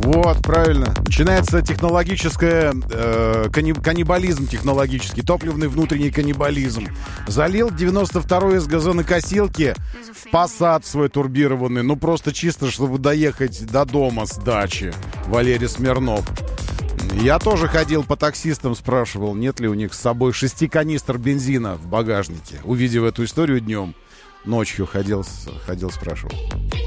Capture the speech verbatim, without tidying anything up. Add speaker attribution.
Speaker 1: Вот, правильно. Начинается технологическое э, канни- каннибализм технологический, топливный внутренний каннибализм. Залил девяносто второй из газонокосилки в Passat свой турбированный. Ну, просто чисто, чтобы доехать до дома с дачи. Валерий Смирнов. Я тоже ходил по таксистам, спрашивал, нет ли у них с собой шести канистр бензина в багажнике. Увидев эту историю днем, ночью ходил, ходил спрашивал.